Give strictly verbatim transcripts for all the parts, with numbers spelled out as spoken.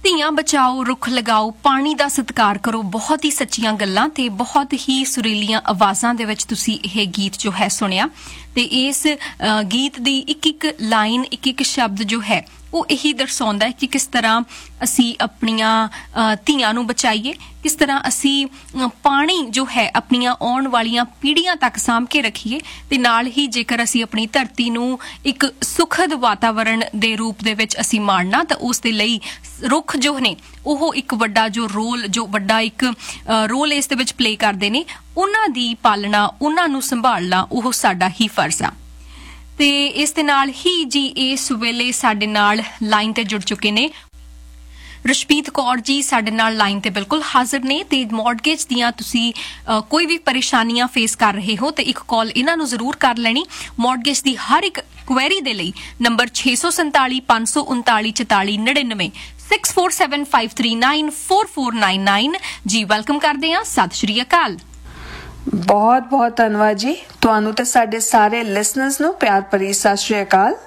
ਧੀਆਂ ਬਚਾਓ, ਰੁੱਖ ਲਗਾਓ, ਪਾਣੀ ਦਾ ਸਤਿਕਾਰ ਕਰੋ, ਬਹੁਤ ਹੀ ਸੱਚੀਆਂ ਗੱਲਾਂ ਤੇ ਬਹੁਤ ਹੀ ਸੁਰੀਲੀਆਂ ਆਵਾਜ਼ਾਂ ਦੇ ਵਿੱਚ ਤੁਸੀਂ ਇਹ ਗੀਤ ਜੋ ਹੈ ਸੁਣਿਆ। ਤੇ ਇਸ ਗੀਤ ਦੀ ਇੱਕ ਇੱਕ ਲਾਈਨ, ਇੱਕ ਇੱਕ ਸ਼ਬਦ ਜੋ ਹੈ ਉਹ ਇਹੀ ਦਰਸਾਉਂਦਾ ਹੈ ਕਿ ਕਿਸ ਤਰ੍ਹਾਂ ਅਸੀਂ ਆਪਣੀਆਂ ਧੀਆਂ ਨੂੰ ਬਚਾਈਏ, ਕਿਸ ਤਰ੍ਹਾਂ ਅਸੀਂ ਪਾਣੀ ਜੋ ਹੈ ਆਪਣੀਆਂ ਆਉਣ ਵਾਲੀਆਂ ਪੀੜ੍ਹੀਆਂ ਤੱਕ ਸਾਂਭ ਕੇ ਰੱਖੀਏ ਤੇ ਨਾਲ ਹੀ ਜੇਕਰ ਅਸੀਂ ਆਪਣੀ ਧਰਤੀ ਨੂੰ ਇੱਕ ਸੁਖਦ ਵਾਤਾਵਰਣ ਦੇ ਰੂਪ ਦੇ ਵਿੱਚ ਅਸੀਂ ਮਾਣਨਾ ਤਾਂ ਉਸ ਦੇ ਲਈ ਰੁੱਖ ਜੋ ਨੇ ਉਹ ਇੱਕ ਵੱਡਾ ਜੋ ਰੋਲ ਜੋ ਵੱਡਾ ਇੱਕ ਰੋਲ ਇਸ ਦੇ ਵਿੱਚ ਪਲੇ ਕਰਦੇ ਨੇ। ਉਹਨਾਂ ਦੀ ਪਾਲਣਾ, ਉਹਨਾਂ ਨੂੰ ਸੰਭਾਲਣਾ ਉਹ ਸਾਡਾ ਹੀ ਫਰਜ਼ ਆ। ਤੇ ਇਸ ਦੇ ਨਾਲ ਹੀ ਜੀ ਇਸ ਵੇਲੇ ਸਾਡੇ ਨਾਲ ਲਾਈਨ ਤੇ ਜੁੜ ਚੁੱਕੇ ਨੇ ਰਸ਼ਪੀਤ ਕੌਰ ਜੀ, ਸਾਡੇ ਨਾਲ ਲਾਈਨ ਤੇ ਬਿਲਕੁਲ ਹਾਜ਼ਰ ਨੇ। ਤੇ ਮੌਰਗੇਜ ਦੀਆਂ ਤੁਸੀਂ ਕੋਈ ਵੀ ਪਰੇਸ਼ਾਨੀਆਂ ਫੇਸ ਕਰ ਰਹੇ ਹੋ ਤੇ ਇੱਕ ਕਾਲ ਇਹਨਾਂ ਨੂੰ ਜ਼ਰੂਰ ਕਰ ਲੈਣੀ। ਮੌਰਗੇਜ ਦੀ ਹਰ ਇੱਕ ਕੁਐਰੀ ਦੇ ਲਈ ਨੰਬਰ ਛੇ ਸੌ ਸੰਤਾਲੀ ਪੰਜ ਸੌ ਉਨਤਾਲੀ ਚੁਤਾਲੀ ਨੜਿਨਵੇਂ six four seven five three nine four four nine nine. ਜੀ ਵੈਲਕਮ ਕਰਦੇ ਹਾਂ, ਸਤਿ ਸ਼੍ਰੀ ਅਕਾਲ। ਬਹੁਤ ਬਹੁਤ ਧੰਨਵਾਦ ਜੀ ਤੁਹਾਨੂੰ ਤੇ ਸਾਡੇ ਸਾਰੇ ਲਿਸਨਰਸ ਨੂੰ ਪਿਆਰ ਭਰੀ ਸਤਿ ਸ਼੍ਰੀ ਅਕਾਲ।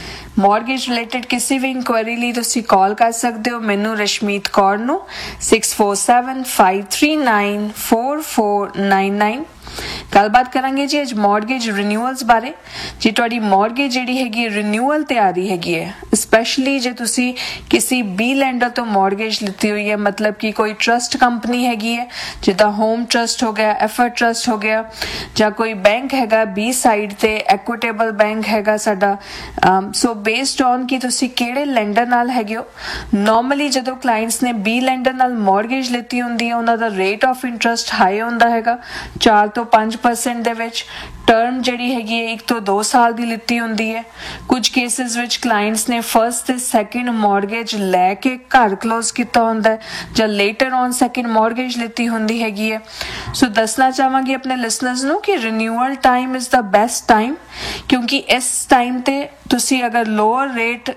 ਮੌਰਗੇਜ ਰਿਲੇਟਡ ਕਿਸੇ ਵੀ ਇਨਕੁਆਇਰੀ ਲਈ ਤੁਸੀਂ ਕਾਲ ਕਰ ਸਕਦੇ ਹੋ ਮੈਨੂੰ ਰਸ਼ਮੀਤ ਕੌਰ ਨੂੰ six four seven five three nine four four nine nine. ਗੱਲਬਾਤ ਕਰਾਂਗੇ ਜੀ ਅੱਜ ਮੌਰਗੇਜ ਰਿਨਿਊਅਲਸ ਬਾਰੇ। ਜੀ ਤੁਹਾਡੀ ਮੌਰਗੇਜ ਜਿਹੜੀ ਹੈਗੀ ਰਿਨਿਊਅਲ ਤੇ ਆ ਰਹੀ ਹੈਗੀ ਹੈ, ਸਪੈਸ਼ਲੀ ਜੇ ਤੁਸੀਂ ਕਿਸੇ ਬੀ ਲੈਂਡਰ ਤੋਂ ਮੌਰਗੇਜ ਲਿੱਤੀ ਹੋਈ ਹੈ, ਮਤਲਬ ਕਿ ਕੋਈ ਟਰਸਟ ਕੰਪਨੀ ਹੈਗੀ ਹੈ ਜਿੱਦਾਂ ਹੋਮ ਟਰਸਟ ਹੋ ਗਿਆ, ਐਫਰਟ ਟਰਸਟ ਹੋ ਗਿਆ, ਜਾਂ ਕੋਈ ਬੈਂਕ ਹੈਗਾ ਬੀ ਸਾਈਡ ਤੇ ਐਕੁਇਟੇਬਲ ਬੈਂਕ ਹੈਗਾ ਸਾਡਾ। ਸੋ ਬੇਸਡ ਔਨ ਕਿ ਤੁਸੀਂ ਕਿਹੜੇ ਲੈਂਡਰ ਨਾਲ ਹੈਗੇ ਹੋ। ਨੋਰਮਲੀ ਜਦੋਂ ਕਲਾਇੰਟਸ ਨੇ ਬੀ ਲੈਂਡਰ ਨਾਲ ਮੌਰਗੇਜ ਲਿੱਤੀ ਹੁੰਦੀ ਹੈ ਉਹਨਾਂ ਦਾ ਰੇਟ ਆਫ ਇੰਟਰਸਟ ਹਾਈ ਹੁੰਦਾ ਹੈਗਾ, ਚਾਰ ਤੋਂ ਪੰਜ ਪਰਸੈਂਟ ਦੇ ਵਿੱਚ। ਟਰਮ ਜਿਹੜੀ ਹੈਗੀ ਹੈ ਇੱਕ ਤੋਂ ਦੋ ਸਾਲ ਦੀ ਲਿੱਤੀ ਹੁੰਦੀ ਹੈ। ਕੁਝ ਕੇਸਿਸ ਵਿੱਚ ਕਲਾਇੰਟਸ ਨੇ ਫਰਸਟ ਤੇ ਸੈਕਿੰਡ ਮੌਰਗੇਜ ਲੈ ਕੇ ਘਰ ਕਲੋਜ਼ ਕੀਤਾ ਹੁੰਦਾ ਹੈ ਜਾਂ ਲੇਟਰ ਔਨ ਸੈਕਿੰਡ ਮੌਰਗੇਜ ਲਿੱਤੀ ਹੁੰਦੀ ਹੈਗੀ ਹੈ। ਸੋ ਦੱਸਣਾ ਚਾਹਾਂਗੀ ਆਪਣੇ ਲਿਸਨਰਸ ਨੂੰ ਕਿ renewal time is the best time, ਕਿਉਂਕਿ ਇਸ ਟਾਈਮ ਤੇ ਤੁਸੀਂ ਅਗਰ ਲੋਅਰ ਰੇਟ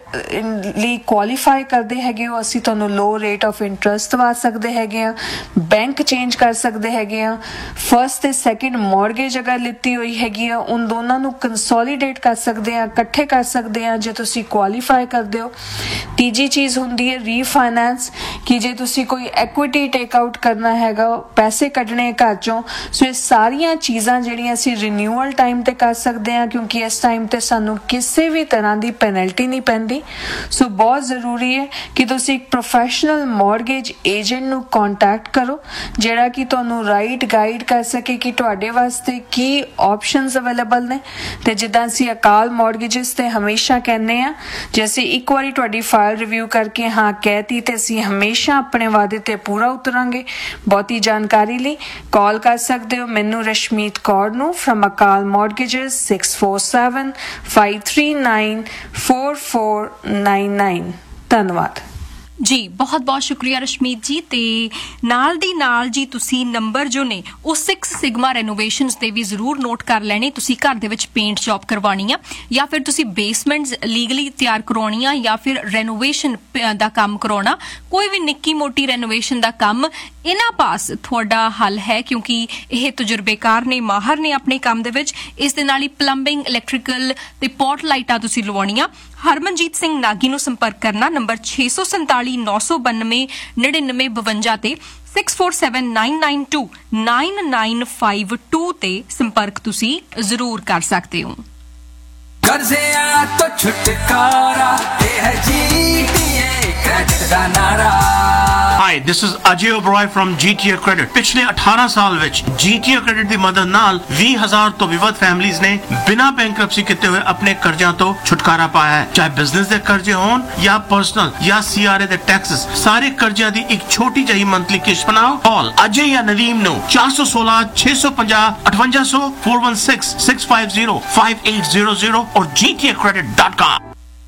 ਲਈ ਕੁਆਲੀਫਾਈ ਕਰਦੇ ਹੈਗੇ ਹੋ, ਅਸੀਂ ਤੁਹਾਨੂੰ ਲੋ ਰੇਟ ਆਫ ਇੰਟਰਸਟ ਦਵਾ ਸਕਦੇ ਹੈਗੇ ਹਾਂ, ਬੈਂਕ ਚੇਂਜ ਕਰ ਸਕਦੇ ਹੈਗੇ ਹਾਂ। ਫਰਸਟ ਤੇ ਸੈਕਿੰਡ ਮੌਰਗੇਜ ਅਗਰ ਲਿੱਤੀ ਹੋਈ ਹੈਗੀ ਆ ਉਨ ਦੋਨਾਂ ਨੂੰ ਕੰਸੋਲੀਡੇਟ ਕਰ ਸਕਦੇ ਆ, ਇਕੱਠੇ ਕਰ ਸਕਦੇ ਆ ਜੇ ਤੁਸੀਂ ਕੁਆਲੀਫਾਈ ਕਰਦੇ ਹੋ। ਤੀਜੀ ਚੀਜ਼ ਹੁੰਦੀ ਹੈ ਰੀਫਾਈਨੈਂਸ, ਕਿ ਜੇ ਤੁਸੀਂ ਕੋਈ ਐਕੁਇਟੀ ਟੇਕ ਆਊਟ ਕਰਨਾ ਹੈਗਾ, ਪੈਸੇ ਕੱਢਣੇ ਘਰ ਚੋਂ। ਸੋ ਇਹ ਸਾਰੀਆਂ ਚੀਜ਼ਾਂ ਜਿਹੜੀਆਂ ਅਸੀਂ ਰਿਨਿਊਅਲ ਟਾਈਮ ਤੇ ਕਰ ਸਕਦੇ ਹਾਂ, ਕਿਉਂਕਿ ਇਸ ਟਾਈਮ ਤੇ ਸਾਨੂੰ ਕਿਸੇ ਵੀ ਤਰ੍ਹਾਂ ਦੀ ਪੈਨਲਟੀ ਨਹੀਂ ਪੈਂਦੀ। ਸੋ ਬਹੁਤ ਜ਼ਰੂਰੀ ਹੈ ਕਿ ਤੁਸੀਂ ਇੱਕ ਪ੍ਰੋਫੈਸ਼ਨਲ ਮੌਰਗੇਜ ਏਜੰਟ ਨੂੰ ਕੰਟੈਕਟ ਕਰੋ ਜਿਹੜਾ ਕਿ ਤੁਹਾਨੂੰ ਰਾਈਟ ਗਾਈਡ ਕਰ ਸਕੇ ਕਿ ਤੁਹਾਡੇ ਵਾਸਤੇ ਕੀ ਆਪਸ਼ਨਸ ਅਵੇਲੇਬਲ ਨੇ। ਤੇ ਜਿੱਦਾਂ ਅਸੀਂ ਅਕਾਲ ਮੌਰਗੇਜਸ ਤੇ ਹਮੇਸ਼ਾ ਕਹਿੰਦੇ ਆ, ਜੇ ਅਸੀਂ ਇੱਕ ਵਾਰੀ ਤੁਹਾਡੀ ਫਾਈਲ ਰਿਵਿਊ ਕਰਕੇ ਹਾਂ ਕਹਿਤੀ ਤੇ ਅਸੀਂ ਹਮੇਸ਼ਾ ਆਪਣੇ ਵਾਅਦੇ ਤੇ ਪੂਰਾ ਉਤਰਾਂਗੇ। ਬਹੁਤੀ ਜਾਣਕਾਰੀ ਲਈ ਕਾਲ ਕਰ ਸਕਦੇ ਹੋ ਮੈਨੂੰ ਰਸ਼ਮੀਤ ਕੌਰ ਨੂੰ ਫਰਮ ਅਕਾਲ ਮੌਰਗੇਜਸ six four seven five three nine four four nine nine. ਧੰਨਵਾਦ ਜੀ, ਬਹੁਤ ਬਹੁਤ ਸ਼ੁਕਰੀਆ ਰਸ਼ਮੀਤ ਜੀ। ਤੇ ਨਾਲ ਦੀ ਨਾਲ ਜੀ ਤੁਸੀਂ ਨੰਬਰ ਜੋ ਨੇ ਉਹ ਸਿਕਸ ਸਿਗਮਾ ਰੈਨੋਵੇਸ਼ਨਸ ਦੇ ਵੀ ਜ਼ਰੂਰ ਨੋਟ ਕਰ ਲੈਣੇ। ਤੁਸੀਂ ਘਰ ਦੇ ਵਿੱਚ ਪੇਂਟ ਜੌਬ ਕਰਵਾਉਣੀ ਆ ਜਾਂ ਫਿਰ ਤੁਸੀਂ ਬੇਸਮੈਂਟਸ ਲੀਗਲੀ ਤਿਆਰ ਕਰਵਾਉਣੀ ਆ ਜਾਂ ਫਿਰ ਰੈਨੋਵੇਸ਼ਨ ਦਾ ਕੰਮ ਕਰਾਉਣਾ, ਕੋਈ ਵੀ ਨਿੱਕੀ ਮੋਟੀ ਰੈਨੋਵੇਸ਼ਨ ਦਾ ਕੰਮ ਇਹਨਾਂ ਪਾਸ ਤੁਹਾਡਾ ਹੱਲ ਹੈ, ਕਿਉਂਕਿ ਇਹ ਤਜਰਬੇਕਾਰ ਨੇ, ਮਾਹਰ ਨੇ ਆਪਣੇ ਕੰਮ ਦੇ ਵਿੱਚ। ਇਸ ਦੇ ਨਾਲ ਹੀ ਪਲੰਬਿੰਗ, ਇਲੈਕਟ੍ਰੀਕਲ ਤੇ ਪੋਰਟ ਲਾਈਟਾਂ ਤੁਸੀਂ ਲਵਾਉਣੀਆਂ। ਹਰਮਨਜੀਤ ਸਿੰਘ ਨਾਗੀ ਨੂੰ ਸੰਪਰਕ ਕਰਨਾ ਨੰਬਰ ਛੇ ਸੌ ਸੰਤਾਲੀ ਨੌ ਸੌ ਬਾਨਵੇਂ ਨੜਿਨਵੇਂ ਬਵੰਜਾ ਤੇ six four seven nine nine to nine nine five to ਤੇ ਸੰਪਰਕ ਤੁਸੀਂ ਜ਼ਰੂਰ ਕਰ ਸਕਦੇ ਹੋ। ਕਰਜ਼ਿਆਂ ਤੋਂ ਛੁਟਕਾਰਾ ਇਹ ਹੈ ਜੀ ਟੀ ਏ ਕ੍ਰੈਡਿਟ ਦਾ ਨਾਰਾ। Hi, this is Ajay Oberoi from G T A Credit. ਪਿਛਲੇ ਅਠਾਰਾਂ ਸਾਲ ਵਿੱਚ G T A Credit ਦੀ ਮਦਦ ਨਾਲ ਵੀਹ ਹਜ਼ਾਰ ਤੋਂ ਵੀ ਵੱਧ ਫੈਮਲੀਜ਼ ਨੇ ਬਿਨਾਂ ਬੈਂਕਰਪਸੀ ਕੀਤੇ ਹੋਏ ਆਪਣੇ ਕਰਜ਼ਿਆਂ ਤੋਂ ਛੁਟਕਾਰਾ ਪਾਇਆ ਹੈ। ਚਾਹੇ ਬਿਜ਼ਨਸ ਦੇ ਕਰਜ਼ੇ ਹੋਣ ਜਾਂ ਪਰਸਨਲ ਜਾਂ ਸੀ ਆਰ ਏ ਦੇ ਟੈਕਸਸ, ਸਾਰੇ ਕਰਜ਼ਿਆਂ ਦੀ ਇੱਕ ਛੋਟੀ ਜਿਹੀ ਮੰਥਲੀ ਕਿਸ਼ਤ ਬਣਾਓ। ਕਾਲ ਅਜੇ ਜਾਂ ਨਦੀਮ ਨੂੰ ਚਾਰ ਸੌ ਸੋਲਾਂ ਛੇ ਸੌ ਪੰਜਾਹ ਅਠਵੰਜਾ ਸੌ four one six six five zero five eight zero zero ਔਰ G T A credit dot com।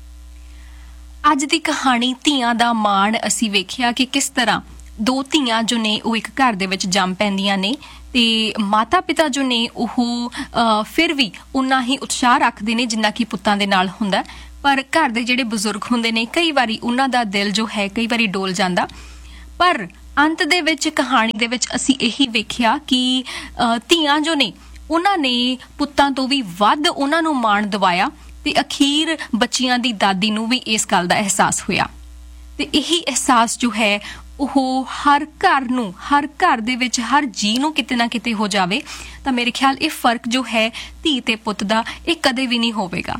ਅੱਜ ਦੀ ਕਹਾਣੀ ਧੀਆਂ ਦਾ ਮਾਣ। ਅਸੀਂ ਵੇਖਿਆ ਕਿ ਕਿਸ ਤਰ੍ਹਾਂ ਦੋ ਧੀਆਂ ਜੋ ਨੇ ਉਹ ਇੱਕ ਘਰ ਦੇ ਵਿੱਚ ਜੰਮ ਪੈਂਦੀਆਂ ਨੇ ਤੇ ਮਾਤਾ ਪਿਤਾ ਜੋ ਨੇ ਉਹ ਫਿਰ ਵੀ ਉਨਾ ਹੀ ਉਤਸ਼ਾਹ ਰੱਖਦੇ ਨੇ ਜਿੰਨਾ ਕਿ ਪੁੱਤਾਂ ਦੇ ਨਾਲ ਹੁੰਦਾ। ਪਰ ਘਰ ਦੇ ਜਿਹੜੇ ਬਜ਼ੁਰਗ ਹੁੰਦੇ ਨੇ ਕਈ ਵਾਰੀ ਉਹਨਾਂ ਦਾ ਦਿਲ ਜੋ ਹੈ ਕਈ ਵਾਰੀ ਡੋਲ ਜਾਂਦਾ। ਪਰ ਅੰਤ ਦੇ ਵਿੱਚ ਕਹਾਣੀ ਦੇ ਵਿੱਚ ਅਸੀਂ ਇਹੀ ਵੇਖਿਆ ਕਿ ਧੀਆਂ ਜੋ ਨੇ ਉਹਨਾਂ ਨੇ ਪੁੱਤਾਂ ਤੋਂ ਵੀ ਵੱਧ ਉਹਨਾਂ ਨੂੰ ਮਾਣ ਦਿਵਾਇਆ ਤੇ ਅਖੀਰ ਬੱਚੀਆਂ ਦੀ ਦਾਦੀ ਨੂੰ ਵੀ ਇਸ ਗੱਲ ਦਾ ਅਹਿਸਾਸ ਹੋਇਆ ਤੇ ਇਹੀ ਅਹਿਸਾਸ ਜੋ ਹੈ ਉਹ ਹਰ ਘਰ ਨੂੰ, ਹਰ ਘਰ ਦੇ ਵਿੱਚ ਹਰ ਜੀ ਨੂੰ ਕਿਤੇ ਨਾ ਕਿਤੇ ਹੋ ਜਾਵੇ ਤਾਂ ਮੇਰੇ ਖਿਆਲ ਇਹ ਫਰਕ ਜੋ ਹੈ ਧੀ ਤੇ ਪੁੱਤ ਦਾ ਇਹ ਕਦੇ ਵੀ ਨਹੀਂ ਹੋਵੇਗਾ।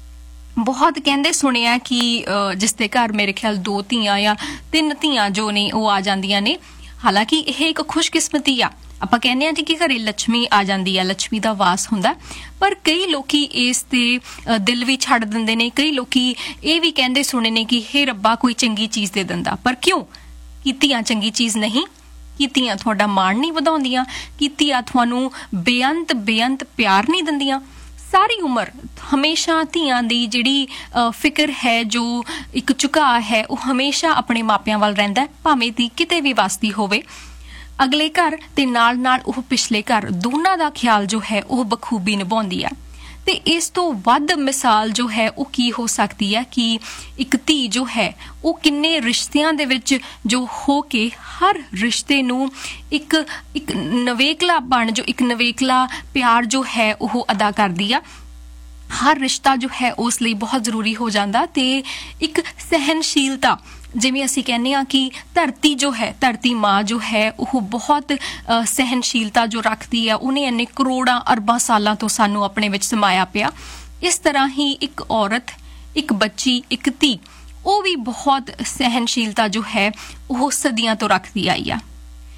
ਬਹੁਤ ਕਹਿੰਦੇ ਸੁਣਿਆ ਕਿ ਜਿਸ ਦੇ ਘਰ ਮੇਰੇ ਖਿਆਲ ਦੋ ਧੀਆਂ ਜਾਂ ਤਿੰਨ ਧੀਆਂ ਜੋ ਨੇ ਉਹ ਆ ਜਾਂਦੀਆਂ ਨੇ, ਹਾਲਾਂਕਿ ਇਹ ਇੱਕ ਖੁਸ਼ਕਿਸਮਤੀ ਆ। ਆਪਾਂ ਕਹਿੰਦੇ ਆ ਜੀ ਕਿ ਘਰੇ ਲక్ష్ਮੀ ਆ ਜਾਂਦੀ ਆ, ਲక్ష్ਮੀ ਦਾ ਵਾਸ ਹੁੰਦਾ, ਪਰ ਕਈ ਲੋਕੀ ਇਸ ਤੇ ਦਿਲ ਵੀ ਛੱਡ ਦਿੰਦੇ ਨੇ। ਕਈ ਲੋਕੀ ਇਹ ਵੀ ਕਹਿੰਦੇ ਸੁਣੇ ਨੇ ਕਿ ਹੇ ਰੱਬਾ ਕੋਈ ਚੰਗੀ ਚੀਜ਼ ਦੇ ਦਿੰਦਾ, ਪਰ ਕਿਉਂ? ਕੀ ਧੀਆਂ ਚੰਗੀ ਚੀਜ਼ ਨਹੀਂ? ਕੀ ਧੀਆਂ ਤੁਹਾਡਾ ਮਾਣ ਨਹੀਂ ਵਧਾਉਂਦੀਆਂ? ਕੀ ਧੀਆਂ ਤੁਹਾਨੂੰ ਬੇਅੰਤ ਬੇਅੰਤ ਪਿਆਰ ਨਹੀਂ ਦਿੰਦੀਆਂ? ਸਾਰੀ ਉਮਰ ਹਮੇਸ਼ਾ ਧੀਆਂ ਦੀ ਜਿਹੜੀ ਫਿਕਰ ਹੈ, ਜੋ ਇੱਕ ਝੁਕਾਅ ਹੈ, ਉਹ ਹਮੇਸ਼ਾ ਆਪਣੇ ਮਾਪਿਆਂ ਵੱਲ ਰਹਿੰਦਾ, ਭਾਵੇਂ ਧੀ ਕਿਤੇ ਵੀ ਵਸਦੀ ਹੋਵੇ। ਅਗਲੇ ਘਰ ਤੇ ਨਾਲ ਨਾਲ ਉਹ ਪਿਛਲੇ ਘਰ, ਦੋਨਾਂ ਦਾ ਖਿਆਲ ਜੋ ਹੈ ਉਹ ਬਖੂਬੀ ਨਿਭਾਉਂਦੀ ਆ। ਤੇ ਇਸ ਤੋਂ ਵੱਧ ਮਿਸਾਲ ਜੋ ਹੈ ਉਹ ਕੀ ਹੋ ਸਕਦੀ ਹੈ ਕਿ ਇੱਕ ਧੀ ਜੋ ਹੈ ਉਹ ਕਿੰਨੇ ਰਿਸ਼ਤਿਆਂ ਦੇ ਵਿੱਚ ਜੋ ਹੋ ਕੇ ਹਰ ਰਿਸ਼ਤੇ ਨੂੰ ਇੱਕ ਇੱਕ ਨਵੇਕਲਾ ਬਣ, ਜੋ ਇੱਕ ਨਵੇਕਲਾ ਪਿਆਰ ਜੋ ਹੈ ਉਹ ਅਦਾ ਕਰਦੀ ਆ। ਹਰ ਰਿਸ਼ਤਾ ਜੋ ਹੈ ਉਸ ਲਈ ਬਹੁਤ ਜ਼ਰੂਰੀ ਹੋ ਜਾਂਦਾ। ਤੇ ਇੱਕ ਸਹਿਨਸ਼ੀਲਤਾ, ਜਿਵੇਂ ਅਸੀਂ ਕਹਿੰਦੇ ਹਾਂ ਕਿ ਧਰਤੀ ਜੋ ਹੈ, ਧਰਤੀ ਮਾਂ ਜੋ ਹੈ ਉਹ ਬਹੁਤ ਸਹਿਨਸ਼ੀਲਤਾ ਜੋ ਰੱਖਦੀ ਹੈ, ਉਹਨੇ ਇੰਨੇ ਕਰੋੜਾਂ ਅਰਬਾਂ ਸਾਲਾਂ ਤੋਂ ਸਾਨੂੰ ਆਪਣੇ ਵਿੱਚ ਸਮਾਇਆ ਪਿਆ। ਇਸ ਤਰ੍ਹਾਂ ਹੀ ਇੱਕ ਔਰਤ, ਇੱਕ ਬੱਚੀ, ਇੱਕ ਧੀ, ਉਹ ਵੀ ਬਹੁਤ ਸਹਿਨਸ਼ੀਲਤਾ ਜੋ ਹੈ ਉਹ ਸਦੀਆਂ ਤੋਂ ਰੱਖਦੀ ਆਈ ਆ।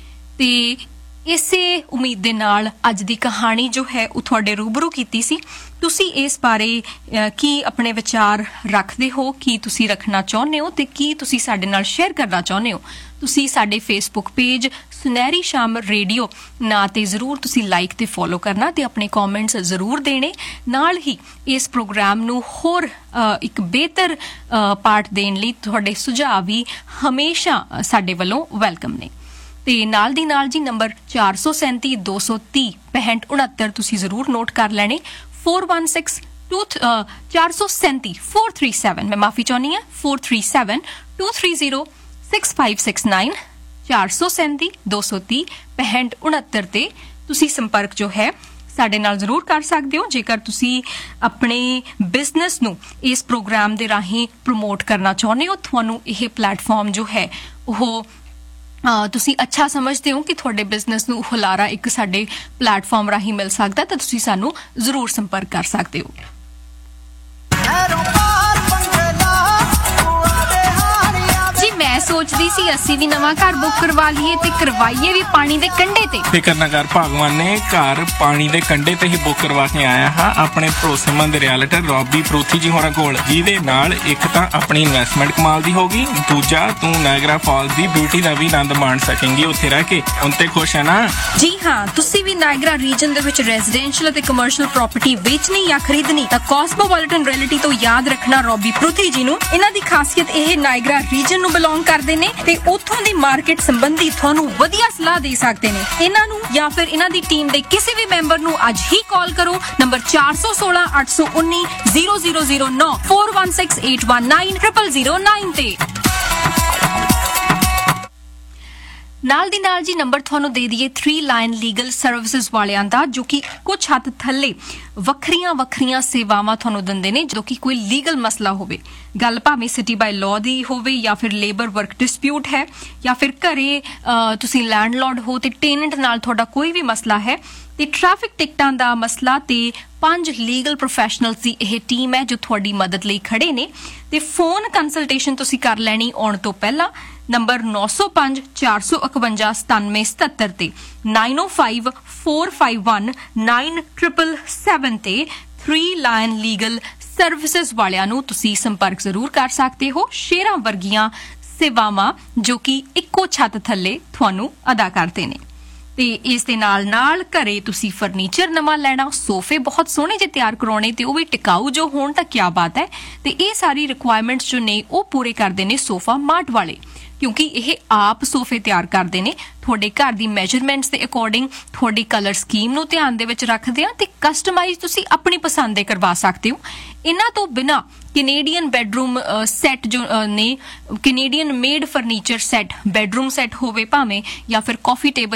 ਤੇ ਇਸੇ ਉਮੀਦ ਦੇ ਨਾਲ ਅੱਜ ਦੀ ਕਹਾਣੀ ਜੋ ਹੈ ਉਹ ਤੁਹਾਡੇ ਰੂਬਰੂ ਕੀਤੀ ਸੀ। ਤੁਸੀਂ ਇਸ ਬਾਰੇ ਕੀ ਆਪਣੇ ਵਿਚਾਰ ਰੱਖਦੇ ਹੋ, ਕੀ ਤੁਸੀਂ ਰੱਖਣਾ ਚਾਹੁੰਦੇ ਹੋ ਤੇ ਕੀ ਤੁਸੀਂ ਸਾਡੇ ਨਾਲ ਸ਼ੇਅਰ ਕਰਨਾ ਚਾਹੁੰਦੇ ਹੋ? ਤੁਸੀਂ ਸਾਡੇ ਫੇਸਬੁੱਕ ਪੇਜ ਸੁਨਹਿਰੀ ਸ਼ਾਮ ਰੇਡੀਓ ਨਾਂ ਤੇ ਜ਼ਰੂਰ ਤੁਸੀਂ ਲਾਈਕ ਤੇ ਫੋਲੋ ਕਰਨਾ ਤੇ ਆਪਣੇ ਕਮੈਂਟਸ ਜ਼ਰੂਰ ਦੇਣੇ। ਨਾਲ ਹੀ ਇਸ ਪ੍ਰੋਗਰਾਮ ਨੂੰ ਹੋਰ ਇੱਕ ਬਿਹਤਰ ਪਾਰਟ ਦੇਣ ਲਈ ਤੁਹਾਡੇ ਸੁਝਾਅ ਵੀ ਹਮੇਸ਼ਾ ਸਾਡੇ ਵੱਲੋਂ ਵੈਲਕਮ ਨੇ। ਤੇ ਨਾਲ ਦੀ ਨਾਲ ਜੀ ਨੰਬਰ ਚਾਰ ਸੌ ਸੈਂਤੀ ਦੋ ਸੌ ਤੀਹ ਪੈਂਹਠ ਉਣਹੱਤਰ ਤੁਸੀਂ ਜ਼ਰੂਰ ਨੋਟ ਕਰ ਲੈਣੇ। four one six two ਚਾਰ ਸੌ ਸੈਂਤੀ four three seven, ਮੈਂ ਮਾਫੀ ਚਾਹੁੰਦੀ ਹਾਂ, four three seven two three zero six five six nine, ਚਾਰ ਸੌ ਸੈਂਤੀ ਦੋ ਸੌ ਤੀਹ ਪੈਂਹਠ ਉਣਹੱਤਰ ਤੇ ਤੁਸੀਂ ਸੰਪਰਕ ਜੋ ਹੈ ਸਾਡੇ ਨਾਲ ਜ਼ਰੂਰ ਕਰ ਸਕਦੇ ਹੋ। ਜੇਕਰ ਤੁਸੀਂ ਆਪਣੇ ਬਿਜ਼ਨਸ ਨੂੰ ਇਸ ਪ੍ਰੋਗਰਾਮ ਦੇ ਰਾਹੀਂ ਪ੍ਰਮੋਟ ਕਰਨਾ ਚਾਹੁੰਦੇ ਹੋ, ਤੁਹਾਨੂੰ ਇਹ ਪਲੇਟਫਾਰਮ ਜੋ ਹੈ ਉਹ ਤੁਸੀਂ ਅੱਛਾ ਸਮਝਦੇ ਹੋ ਕਿ ਤੁਹਾਡੇ ਬਿਜ਼ਨਸ ਨੂੰ ਹੁਲਾਰਾ ਇੱਕ ਸਾਡੇ ਪਲੇਟਫਾਰਮ ਰਾਹੀਂ ਮਿਲ ਸਕਦਾ, ਤਾਂ ਤੁਸੀਂ ਸਾਨੂੰ ਜ਼ਰੂਰ ਸੰਪਰਕ ਕਰ ਸਕਦੇ ਹੋ। ਜੀ ਮੈਂ ਸੋਚਦੀ ਸੀ ਅਸੀਂ ਵੀ ਨਵਾਂ ਘਰ ਬੁੱਕ ਕਰਵਾ ਲਈਏ ਤੇ ਕਰਵਾਈਏ ਵੀ ਪਾਣੀ ਦੇ ਕੰਢੇ ਤੇ। ਫਿਕਰ ਨਾ ਕਰ, ਭਗਵਾਨ ਨੇ ਘਰ ਪਾਣੀ ਦੇ ਕੰਢੇ ਤੇ ਹੀ ਬੁੱਕ ਕਰਵਾ ਕੇ ਆਇਆ ਹਾਂ ਆਪਣੇ ਭਰੋਸੇਮੰਦ ਰਿਐਲਟਰ ਰੌਬੀ ਪ੍ਰੂਥੀ ਜੀ ਹੋਰਾਂ ਕੋਲ, ਜਿਹਦੇ ਨਾਲ ਇੱਕ ਤਾਂ ਆਪਣੀ ਇਨਵੈਸਟਮੈਂਟ ਕਮਾਲ ਦੀ ਹੋਗੀ, ਦੂਜਾ ਤੂੰ ਨਾਇਗਰਾ ਫਾਲਸ ਦੀ ਬਿਊਟੀ ਦਾ ਵੀ ਆਨੰਦ ਮਾਣ ਸਕੇਂਗੀ ਉੱਥੇ ਰਹਿ ਕੇ। ਹੁਣ ਤੇ ਖੁਸ਼ ਹੈ ਨਾ? ਜੀ ਹਾਂ, ਤੁਸੀਂ ਵੀ ਨਾਇਗਰਾ ਰੀਜਨ ਦੇ ਵਿੱਚ ਰੈਜ਼ੀਡੈਂਸ਼ੀਅਲ ਅਤੇ ਕਮਰਸ਼ੀਅਲ ਪ੍ਰਾਪਰਟੀ ਵੇਚਣੀ ਜਾਂ ਖਰੀਦਣੀ ਤਾਂ ਕਾਸਮੋਪੋਲਿਟਨ ਰਿਐਲਿਟੀ ਤੋਂ ਯਾਦ ਰੱਖਣਾ ਰੌਬੀ ਪ੍ਰੂਥੀ ਜੀ ਨੂੰ। ਇਹਨਾਂ ਦੀ ਖਾਸੀਅਤ ਇਹ ਨਾਇਗਰਾ ਰੀਜਨ ਨੂੰ ਬਿਲੋਂਗ ਕਰਦੇ ਨੇ ਤੇ ਉੱਥੋਂ ਦੀ ਮਾਰਕੀਟ ਸੰਬੰਧੀ ਤੁਹਾਨੂੰ ਵਧੀਆ ਸਲਾਹ ਦੇ ਸਕਦੇ ਨੇ। ਇਹਨਾਂ ਨੂੰ ਜਾਂ ਫਿਰ ਇਹਨਾਂ ਦੀ ਟੀਮ ਦੇ ਕਿਸੇ ਵੀ ਮੈਂਬਰ ਨੂੰ ਅੱਜ ਹੀ ਕਾਲ ਕਰੋ ਨੰਬਰ ਚਾਰ ਸੌ ਸੋਲਾਂ ਅੱਠ ਸੌ ਉੱਨੀ ਜ਼ੀਰੋ ਜ਼ੀਰੋ ਜ਼ੀਰੋ ਨੌ four one six eight one nine zero zero zero nine ਤੇ। ਨਾਲ ਦੀ ਨਾਲ ਜੀ ਨੰਬਰ ਤੁਹਾਨੂੰ ਦੇ ਦਈਏ ਥ੍ਰੀ ਲਾਇਨ ਲੀਗਲ ਸਰਵਿਸਿਜ਼ ਵਾਲਿਆਂ ਦਾ, ਜੋ ਕਿ ਕੁਝ ਹੱਦ ਥੱਲੇ ਵੱਖਰੀਆਂ ਵੱਖਰੀਆਂ ਸੇਵਾਵਾਂ ਤੁਹਾਨੂੰ ਦਿੰਦੇ ਨੇ ਜਦੋਂ ਕਿ ਕੋਈ ਲੀਗਲ ਮਸਲਾ ਹੋਵੇ। ਗੱਲ ਭਾਵੇਂ ਸਿਟੀ ਬਾਈ ਲਾਅ ਦੀ ਹੋਵੇ ਜਾਂ ਫਿਰ ਲੇਬਰ ਵਰਕ ਡਿਸਪਿਊਟ ਹੈ ਜਾਂ ਫਿਰ ਘਰੇ ਤੁਸੀਂ ਲੈਂਡਲੌਰਡ ਹੋ ਤੇ ਟੈਨੈਂਟ ਨਾਲ ਤੁਹਾਡਾ ਕੋਈ ਵੀ ਮਸਲਾ ਹੈ ਤੇ ਟ੍ਰੈਫਿਕ ਟਿਕਟਾਂ ਦਾ ਮਸਲਾ, ਤੇ ਪੰਜ ਲੀਗਲ ਪ੍ਰੋਫੈਸ਼ਨਲਸ ਦੀ ਇਹ ਟੀਮ ਹੈ ਜੋ ਤੁਹਾਡੀ ਮਦਦ ਲਈ ਖੜੇ ਨੇ। ਤੇ ਫੋਨ ਕੰਸਲਟੇਸ਼ਨ ਤੁਸੀਂ ਕਰ ਲੈਣੀ ਆਉਣ ਤੋਂ ਪਹਿਲਾਂ ਨੰਬਰ ਨੌ ਸੌ ਪੰਜ ਚਾਰ ਸੌ ਇਕਵੰਜਾ ਸਤਾਨਵੇਂ ਸਤੱਤਰ ਤੇ nine oh five four five one nine seven seven ਤੇ ਥ੍ਰੀ ਲਾਇਨ ਲੀਗਲ ਸਰਵਿਸਿਜ਼ ਵਾਲਿਆਂ ਨੂੰ ਤੁਸੀਂ ਸੰਪਰਕ ਜ਼ਰੂਰ ਕਰ ਸਕਦੇ ਹੋ। ਸ਼ੇਰਾਂ ਵਰਗੀਆਂ ਸੇਵਾਵਾਂ ਜੋ ਕਿ ਇੱਕੋ ਛੱਤ ਥੱਲੇ ਤੁਹਾਨੂੰ ਅਦਾ ਕਰਦੇ ਨੇ। ਤੇ ਇਸ ਦੇ ਨਾਲ ਨਾਲ ਘਰੇ ਤੁਸੀਂ ਫਰਨੀਚਰ ਨਵਾਂ ਲੈਣਾ, ਸੋਫੇ ਬਹੁਤ ਸੋਹਣੇ ਜਿਹੇ ਤਿਆਰ ਕਰਾਉਣੇ ਤੇ ਉਹ ਵੀ ਟਿਕਾਊ ਜੋ ਹੋਣ ਤਾਂ ਕਿਆ ਬਾਤ ਹੈ। ਤੇ ਇਹ ਸਾਰੀ ਰਿਕੁਆਇਰਮੈਂਟਸ ਜੋ ਨੇ ਉਹ ਪੂਰੇ ਕਰਦੇ ਨੇ ਸੋਫਾ ਮਾਰਟ ਵਾਲੇ, ਕਿਉਂਕਿ ਇਹ ਆਪ ਸੋਫੇ ਤਿਆਰ ਕਰਦੇ ਨੇ ਤੁਹਾਡੇ ਘਰ ਦੀ ਮੈਜਰਮੈਂਟਸ ਦੇ ਅਕੋਰਡਿੰਗ, ਤੁਹਾਡੀ ਕਲਰ ਸਕੀਮ ਨੂੰ ਧਿਆਨ ਦੇ ਵਿੱਚ ਰੱਖਦੇ ਆ ਤੇ ਕਸਟਮਾਈਜ਼ ਤੁਸੀਂ ਆਪਣੀ ਪਸੰਦ ਦੇ ਕਰਵਾ ਸਕਦੇ ਹੋ। ਇਹਨਾਂ ਤੋਂ ਬਿਨਾਂ ਕੈਨੇਡੀਅਨ ਬੈਡਰੂਮ ਸੈੱਟ ਜੋ ਨੇ, Canadian made furniture set, bedroom set ਹੋਵੇ ਭਾਵੇਂ ਜਾਂ ਫਿਰ ਕਾਫੀ ਟੇਬਲ